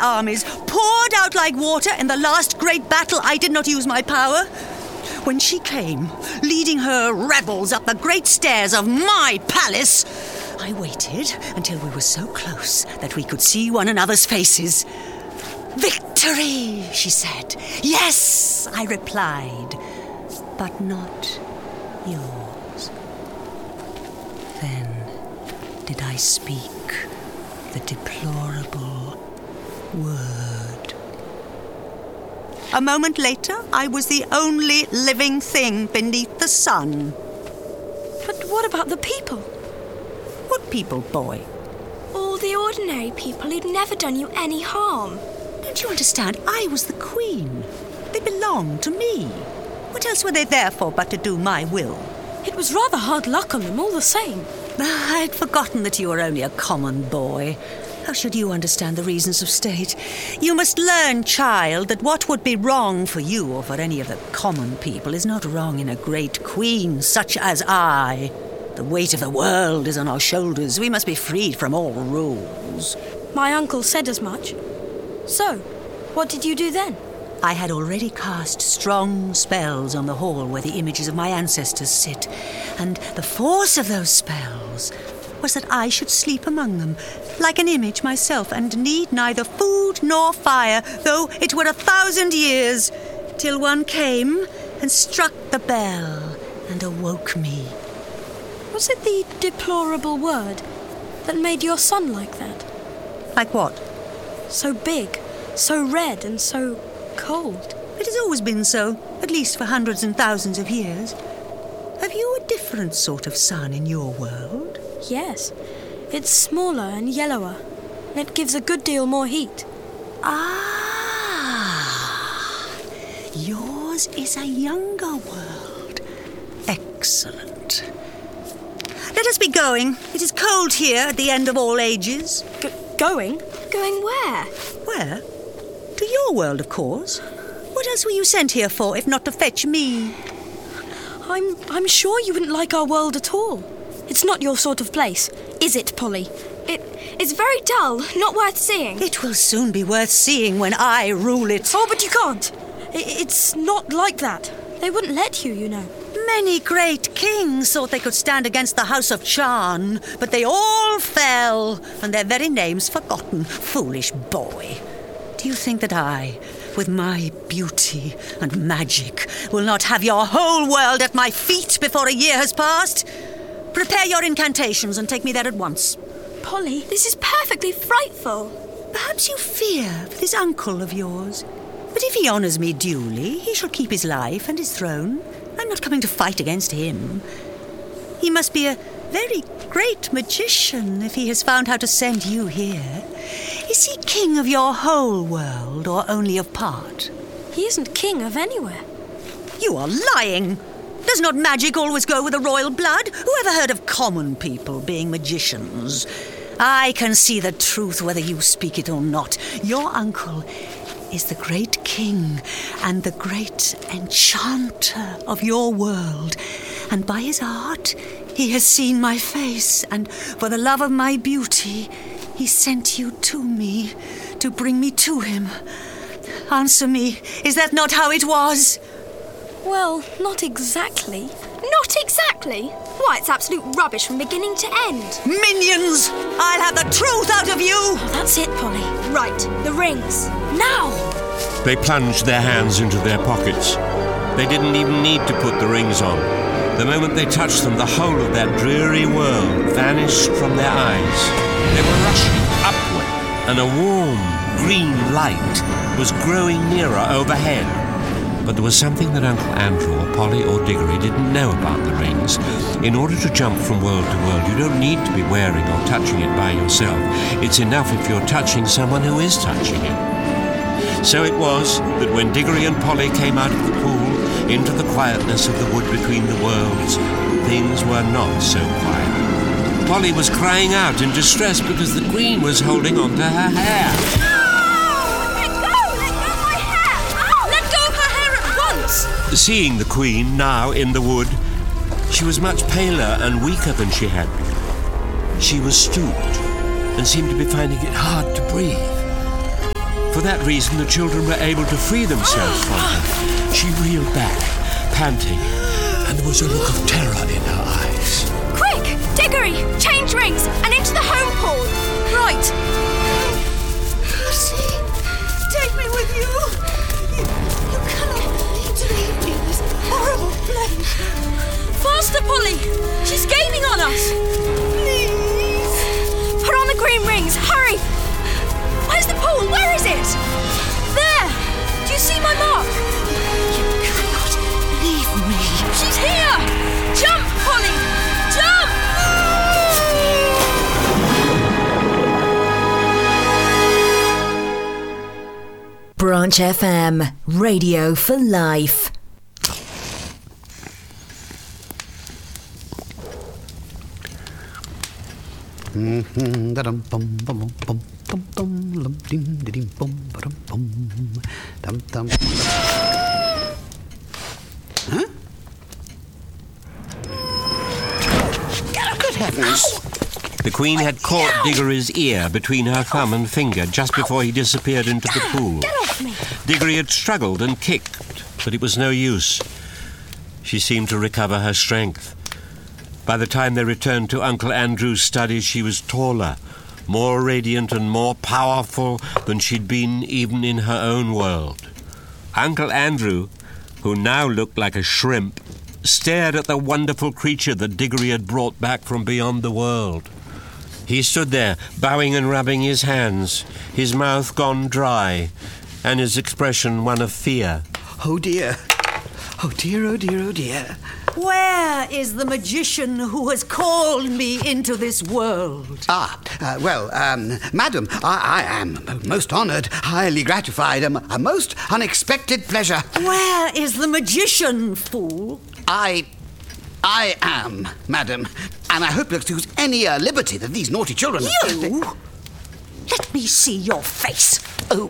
armies, poured out like water in the last great battle. I did not use my power. When she came, leading her rebels up the great stairs of my palace, I waited until we were so close that we could see one another's faces. "Victory," she said. "Yes," I replied, "but not yours." Then did I speak the deplorable word. A moment later, I was the only living thing beneath the sun. But what about the people? What people, boy? All the ordinary people who'd never done you any harm. Don't you understand? I was the queen. They belonged to me. What else were they there for but to do my will? It was rather hard luck on them all the same. I'd forgotten that you were only a common boy. How should you understand the reasons of state? You must learn, child, that what would be wrong for you or for any of the common people is not wrong in a great queen such as I. The weight of the world is on our shoulders. We must be freed from all rules. My uncle said as much. So, what did you do then? I had already cast strong spells on the hall where the images of my ancestors sit, and the force of those spells was that I should sleep among them, like an image myself, and need neither food nor fire, though it were 1,000 years, till one came and struck the bell and awoke me. Was it the deplorable word that made your son like that? Like what? So big, so red and so cold. It has always been so, at least for hundreds and thousands of years. Have you a different sort of sun in your world? Yes. It's smaller and yellower, and it gives a good deal more heat. Ah! Yours is a younger world. Excellent. Let us be going. It is cold here at the end of all ages. Going? Going where? Where? To your world, of course. What else were you sent here for, if not to fetch me? I'm sure you wouldn't like our world at all. It's not your sort of place, is it, Polly? It's very dull, not worth seeing. It will soon be worth seeing when I rule it. Oh, but you can't. It's not like that. They wouldn't let you, you know. Many great kings thought they could stand against the House of Charn, but they all fell, and their very names forgotten. Foolish boy. Do you think that I, with my beauty and magic, will not have your whole world at my feet before a year has passed? Prepare your incantations and take me there at once. Polly, this is perfectly frightful. Perhaps you fear for this uncle of yours. But if he honours me duly, he shall keep his life and his throne. I'm not coming to fight against him. He must be a very great magician if he has found how to send you here. Is he king of your whole world or only of part? He isn't king of anywhere. You are lying. Does not magic always go with the royal blood? Who ever heard of common people being magicians? I can see the truth whether you speak it or not. Your uncle is the great king and the great enchanter of your world. And by his art, he has seen my face, and for the love of my beauty, he sent you to me to bring me to him. Answer me, is that not how it was? Well, not exactly. Not exactly? Why, it's absolute rubbish from beginning to end. Minions! I'll have the truth out of you! Oh, that's it, Polly. Right, the rings. Now! They plunged their hands into their pockets. They didn't even need to put the rings on. The moment they touched them, the whole of that dreary world vanished from their eyes. They were rushing upward, and a warm, green light was growing nearer overhead. But there was something that Uncle Andrew or Polly or Diggory didn't know about the rings. In order to jump from world to world, you don't need to be wearing or touching it by yourself. It's enough if you're touching someone who is touching it. So it was that when Diggory and Polly came out of the pool into the quietness of the wood between the worlds, things were not so quiet. Polly was crying out in distress because the Queen was holding on to her hair. Seeing the Queen now in the wood, she was much paler and weaker than she had been. She was stooped and seemed to be finding it hard to breathe. For that reason, the children were able to free themselves from her. She reeled back, panting, and there was a look of terror in her eyes. Quick! Diggory! Change rings and into the home pool! Right! Lucy, take me with you. You cannot leave me in this horrible place. Faster, Polly! She's gaining on us! Please. Put on the green rings! Hurry! Where's the pool? Where is it? There! Do you see my mark? You cannot leave me. She's here! Jump, Polly! Jump! Branch FM, radio for life. Huh? Good heavens! The Queen had caught Diggory's ear between her thumb and finger just before he disappeared into the pool. Get off me! Diggory had struggled and kicked, but it was no use. She seemed to recover her strength. By the time they returned to Uncle Andrew's study, she was taller, more radiant and more powerful than she'd been even in her own world. Uncle Andrew, who now looked like a shrimp, stared at the wonderful creature that Diggory had brought back from beyond the world. He stood there, bowing and rubbing his hands, his mouth gone dry, and his expression one of fear. Oh dear. Oh dear, oh dear, oh dear. Where is the magician who has called me into this world? Madam, I am most honoured, highly gratified, a most unexpected pleasure. Where is the magician, fool? I am, madam, and I hope you'll excuse any liberty that these naughty children... You? Let me see your face. Oh.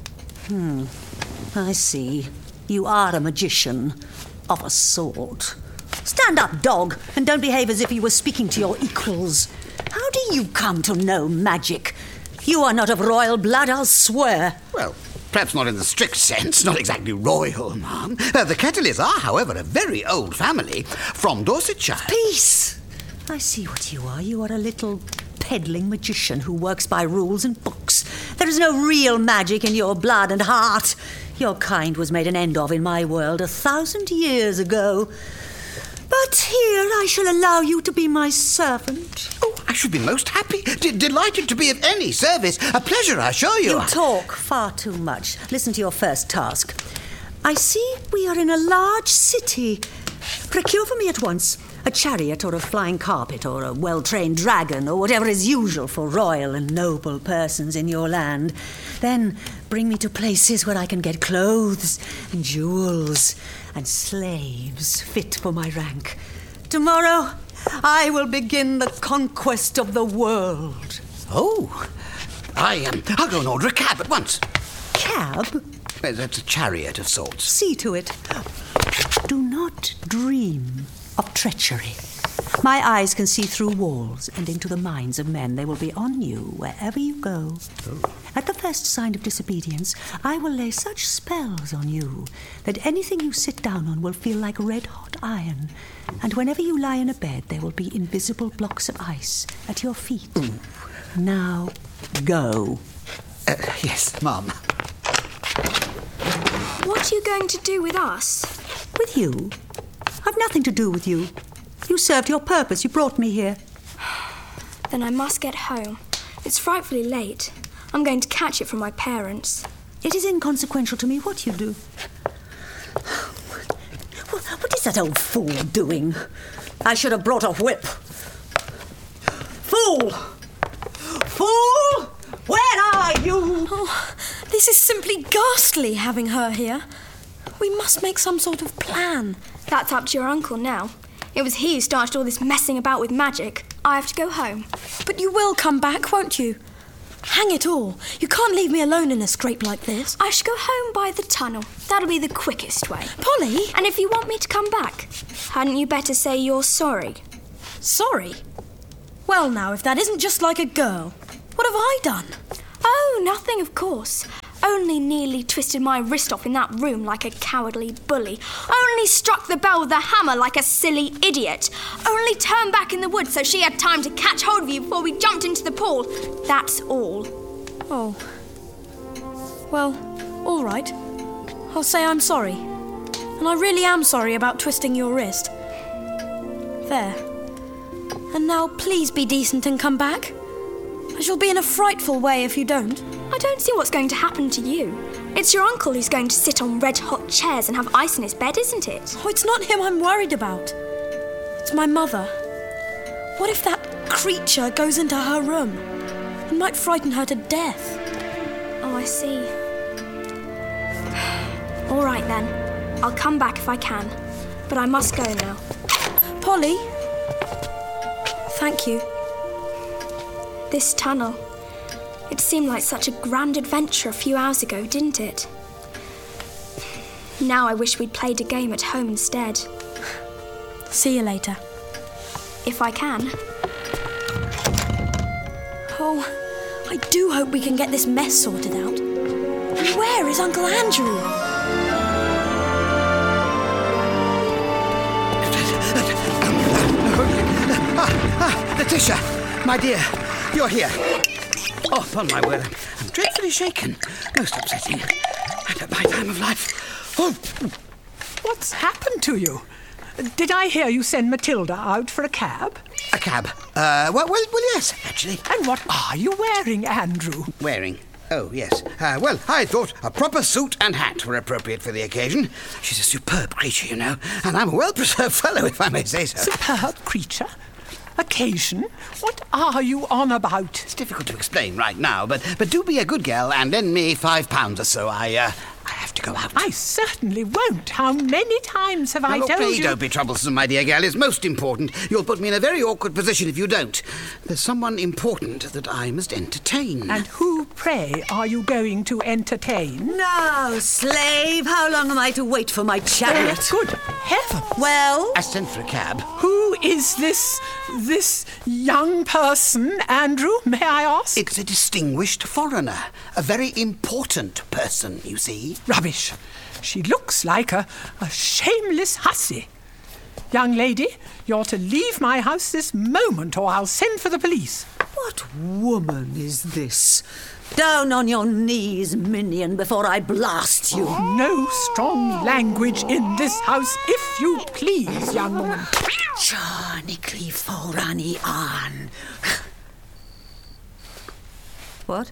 I see. You are a magician. Of a sort. Stand up, dog, and don't behave as if you were speaking to your equals. How do you come to know magic? You are not of royal blood, I'll swear. Well, perhaps not in the strict sense, not exactly royal, ma'am. The Kettleys are, however, a very old family from Dorsetshire. Peace! I see what you are. You are a little peddling magician who works by rules and books. There is no real magic in your blood and heart. Your kind was made an end of in my world 1,000 years ago. But here I shall allow you to be my servant. Oh, I should be most happy, delighted to be of any service. A pleasure, I assure you. You talk far too much. Listen to your first task. I see we are in a large city. Procure for me at once a chariot or a flying carpet or a well-trained dragon or whatever is usual for royal and noble persons in your land. Then bring me to places where I can get clothes and jewels and slaves fit for my rank. Tomorrow I will begin the conquest of the world. Oh, I'll go and order a cab at once. Cab? That's a chariot of sorts. See to it. Do not dream of treachery. My eyes can see through walls and into the minds of men. They will be on you wherever you go. At the first sign of disobedience, I will lay such spells on you that anything you sit down on will feel like red-hot iron. And whenever you lie in a bed, there will be invisible blocks of ice at your feet. Now, go. Yes, Mum. What are you going to do with us? With you? I've nothing to do with you. You served your purpose. You brought me here. Then I must get home. It's frightfully late. I'm going to catch it from my parents. It is inconsequential to me what you do. What is that old fool doing? I should have brought a whip. Fool! Fool! Where are you? Oh, this is simply ghastly, having her here. We must make some sort of plan. That's up to your uncle now. It was he who started all this messing about with magic. I have to go home. But you will come back, won't you? Hang it all. You can't leave me alone in a scrape like this. I shall go home by the tunnel. That'll be the quickest way. Polly! And if you want me to come back, hadn't you better say you're sorry? Sorry? Well now, if that isn't just like a girl. What have I done? Oh, nothing, of course. only nearly twisted my wrist off in that room like a cowardly bully, only struck the bell with a hammer like a silly idiot, only turned back in the woods so she had time to catch hold of you before we jumped into the pool. That's all. Oh. Well, all right. I'll say I'm sorry. And I really am sorry about twisting your wrist. There. And now please be decent and come back. I shall be in a frightful way if you don't. I don't see what's going to happen to you. It's your uncle who's going to sit on red-hot chairs and have ice in his bed, isn't it? Oh, it's not him I'm worried about. It's my mother. What if that creature goes into her room? It might frighten her to death. Oh, I see. All right, then. I'll come back if I can. But I must go now. Polly? Thank you. This tunnel. It seemed like such a grand adventure a few hours ago, didn't it? Now I wish we'd played a game at home instead. See you later. If I can. Oh, I do hope we can get this mess sorted out. And where is Uncle Andrew? Letitia, my dear, you're here. Oh, upon my word, I'm dreadfully shaken. Most upsetting. And at my time of life. Oh, what's happened to you? Did I hear you send Matilda out for a cab? A cab? Well, yes, actually. And what are you wearing, Andrew? Wearing? Oh, yes. Well, I thought a proper suit and hat were appropriate for the occasion. She's a superb creature, you know, and I'm a well-preserved fellow, if I may say so. Superb creature? Occasion? What are you on about? It's difficult to explain right now, but do be a good girl and lend me £5 or so. I have to go out. I certainly won't. How many times have I told please you? Don't be troublesome, my dear girl. It's most important. You'll put me in a very awkward position if you don't. There's someone important that I must entertain. And who, pray, are you going to entertain? Now, slave, how long am I to wait for my chariot? Good heavens! Well? I sent for a cab. Who is this young person, Andrew, may I ask? It's a distinguished foreigner. A very important person, you see. Rubbish. She looks like a shameless hussy. Young lady, you're to leave my house this moment or I'll send for the police. What woman is this? Down on your knees, minion, before I blast you. No strong language in this house, if you please, young woman. Charnically forani an. What?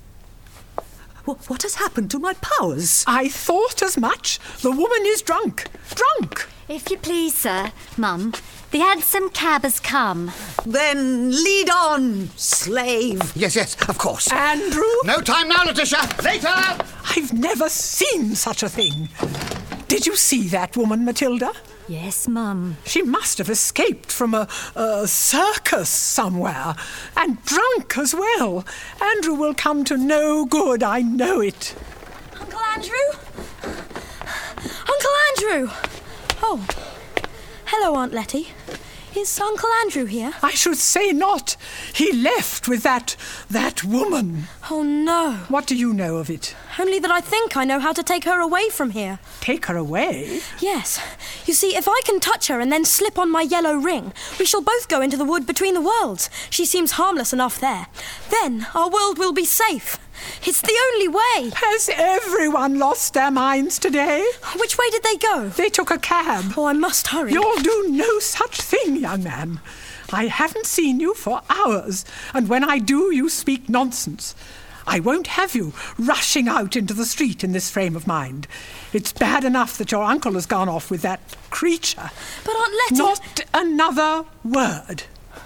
What has happened to my powers? I thought as much. The woman is drunk. Drunk! If you please, sir, Mum, the hansom cab has come. Then lead on, slave. Yes, of course. Andrew? No time now, Letitia. Later! I've never seen such a thing. Did you see that woman, Matilda? Yes, Mum. She must have escaped from a circus somewhere. And drunk as well. Andrew will come to no good, I know it. Uncle Andrew? Uncle Andrew! Oh, hello, Aunt Letty. Is Uncle Andrew here? I should say not. He left with that woman. Oh, no. What do you know of it? Only that I think I know how to take her away from here. Take her away? Yes. You see, if I can touch her and then slip on my yellow ring, we shall both go into the wood between the worlds. She seems harmless enough there. Then our world will be safe. It's the only way. Has everyone lost their minds today? Which way did they go? They took a cab. Oh, I must hurry. You'll do no such thing, young man. I haven't seen you for hours, and when I do, you speak nonsense. I won't have you rushing out into the street in this frame of mind. It's bad enough that your uncle has gone off with that creature. But Aunt Letty... Not another word.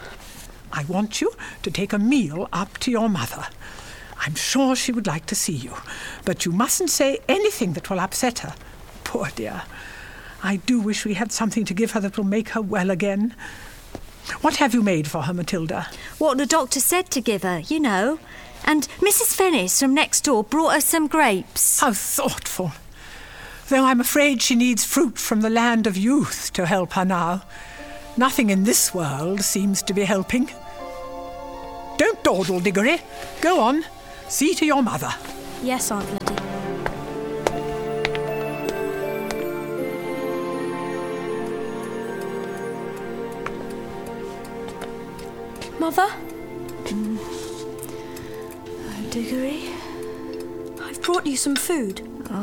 I want you to take a meal up to your mother. I'm sure she would like to see you, but you mustn't say anything that will upset her. Poor dear. I do wish we had something to give her that will make her well again. What have you made for her, Matilda? What the doctor said to give her, you know. And Mrs. Fennis from next door brought her some grapes. How thoughtful. Though I'm afraid she needs fruit from the land of youth to help her now. Nothing in this world seems to be helping. Don't dawdle, Diggory. Go on. See to your mother. Yes, Aunt Letty. Mother? Diggory? I've brought you some food.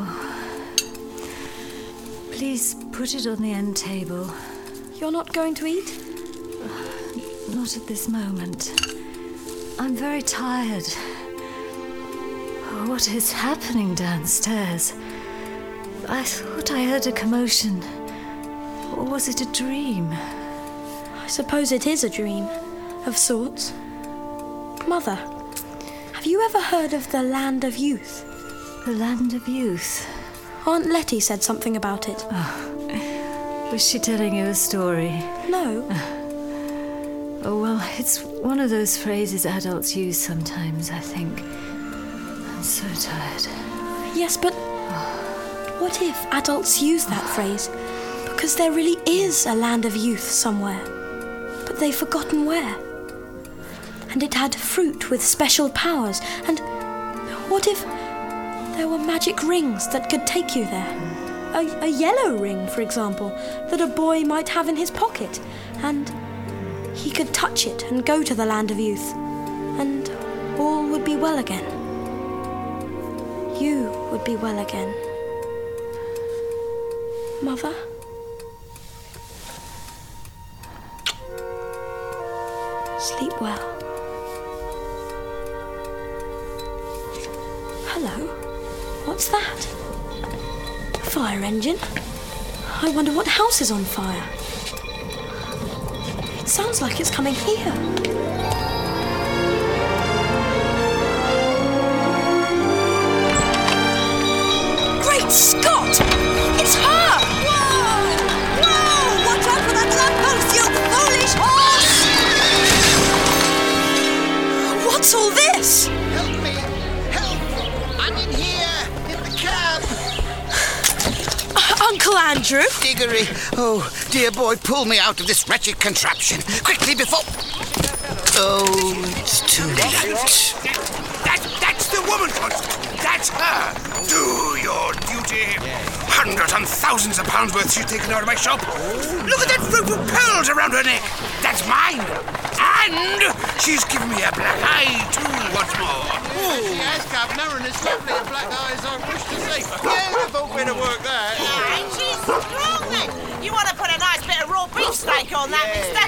Please put it on the end table. You're not going to eat? Not at this moment. I'm very tired. What is happening downstairs? I thought I heard a commotion. Or was it a dream? I suppose it is a dream, of sorts. Mother, have you ever heard of the Land of Youth? The Land of Youth? Aunt Letty said something about it. Was she telling you a story? No. Oh, well, it's one of those phrases adults use sometimes, I think. I'm so tired. Yes, but what if adults use that phrase because there really is a land of youth somewhere, but they've forgotten where? And it had fruit with special powers, and what if there were magic rings that could take you there? A yellow ring, for example, that a boy might have in his pocket, and he could touch it and go to the land of youth, and all would be well again. You would be well again. Mother? Sleep well. Hello? What's that? A fire engine? I wonder what house is on fire. It sounds like it's coming here. Great Scott! It's her! Whoa! Whoa! Watch out for that lamppost, you foolish horse! What's all this? Help me! Help! I'm in here! In the cab! Uncle Andrew? Diggory! Oh, dear boy, pull me out of this wretched contraption. Quickly before... Oh, it's too late. That's the woman, Constable. That's her. Do your duty. Hundreds and thousands of pounds worth she's taken out of my shop. Look at that rope of pearls around her neck. That's mine. And she's given me a black eye, too, what's more. Yes, Governor, and it's lovely the black eyes I wish to see. Beautiful bit of work, that. And she's strong, then. You want to put a nice bit of raw beef steak on that, mister?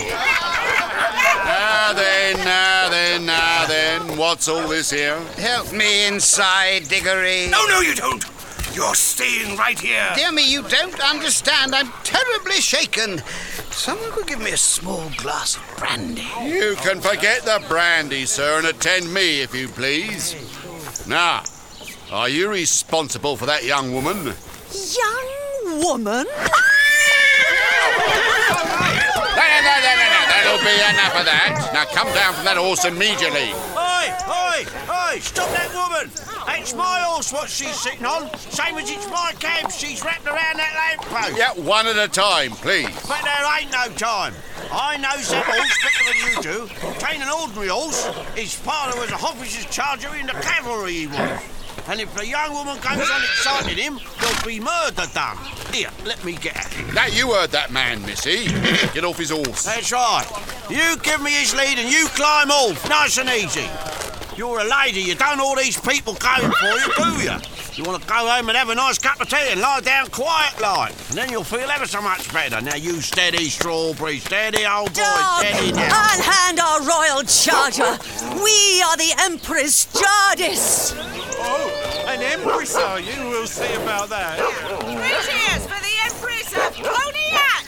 Now then, what's all this here? Help me inside, Diggory. No, you don't. You're staying right here. Dear me, you don't understand. I'm terribly shaken. Someone could give me a small glass of brandy. You can forget the brandy, sir, and attend me, if you please. Now, are you responsible for that young woman? Young woman? That'll be enough of that. Now come down from that horse immediately. Oi! Stop that woman! It's my horse what she's sitting on. Same as it's my cab she's wrapped around that lamppost. Yeah, one at a time, please. But there ain't no time. I knows that horse better than you do. Tain't an ordinary horse. His father was a officer's charger in the cavalry, he was. And if the young woman goes on exciting him, there'll be murder done. Here, let me get at him. Now, you heard that man, missy. Get off his horse. That's right. You give me his lead and you climb off, nice and easy. You're a lady, you don't all these people going for you, do you? You want to go home and have a nice cup of tea and lie down quiet like, and then you'll feel ever so much better. Now you steady, Strawberry, steady, old boy, steady now. Unhand our royal charger. We are the Empress Jardis. Oh, an Empress, are you? We'll see about that. 3 cheers for the Empress of Poniac!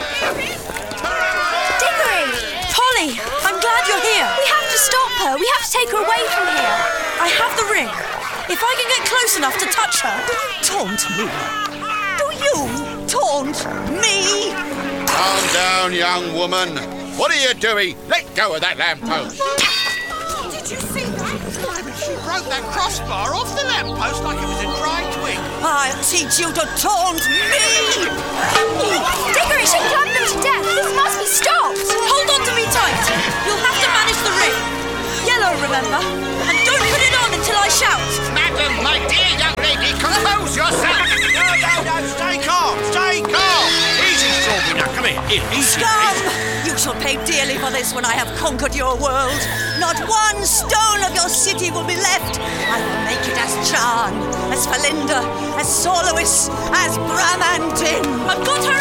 Diggory! Polly, I'm glad you're here. We have to stop her. We have to take her away from here. I have the ring. If I can get close enough to touch her... Taunt me? Do you taunt me? Calm down, young woman. What are you doing? Let go of that lamppost. Did you see that? She broke that crossbar off the lamppost like it was a dry twig. I'll teach you to taunt me! Diggory, she clubbed them to death. This must be stopped. Hold on to me tight. You'll have to manage the ring. Yellow, remember? And don't put it on until till I shout. Madam, my dear young lady, compose yourself. No, stay calm, stay calm. Easy, Strawberry. Now, come here, easy. Scum! You shall pay dearly for this when I have conquered your world. Not one stone of your city will be left. I will make it as Chan, as Falinda, as Solois, as Bramandin. I've got her